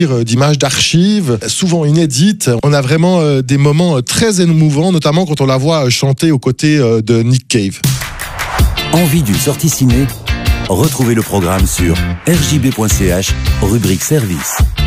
d'images d'archives, souvent inédites. On a vraiment des moments très émouvants, notamment quand on la voit chanter aux côtés de Nick Cave. Envie d'une sortie ciné? Retrouvez le programme sur rjb.ch, rubrique service.